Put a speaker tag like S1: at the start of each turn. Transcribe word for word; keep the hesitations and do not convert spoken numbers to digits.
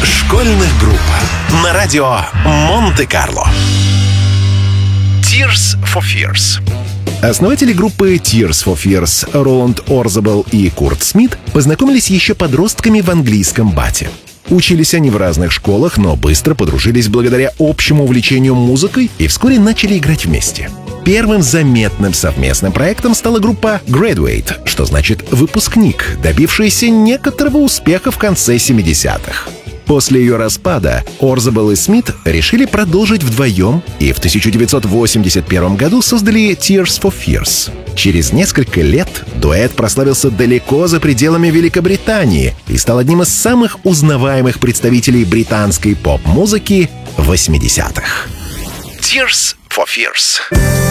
S1: школьных групп на радио Монте-Карло. Tears for Fears.
S2: Основатели группы Tears for Fears Роланд Орзабел и Курт Смит познакомились еще подростками в английском бате. Учились они в разных школах, но быстро подружились благодаря общему увлечению музыкой и вскоре начали играть вместе. Первым заметным совместным проектом стала группа Graduate, что значит «выпускник», добившаяся некоторого успеха в конце семидесятых. После ее распада Орзабел и Смит решили продолжить вдвоем и в тысяча девятьсот восемьдесят первом году создали Tears for Fears. Через несколько лет дуэт прославился далеко за пределами Великобритании и стал одним из самых узнаваемых представителей британской поп-музыки восьмидесятых.
S1: Tears for Fears.